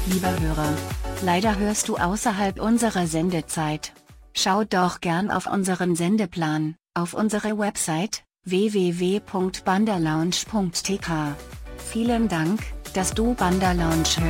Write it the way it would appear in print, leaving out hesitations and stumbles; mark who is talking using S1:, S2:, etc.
S1: Lieber Hörer, leider hörst du außerhalb unserer Sendezeit. Schau doch gern auf unseren Sendeplan, auf unsere Website, www.bandalounge.tk. Vielen Dank, dass du Bandalounge hörst.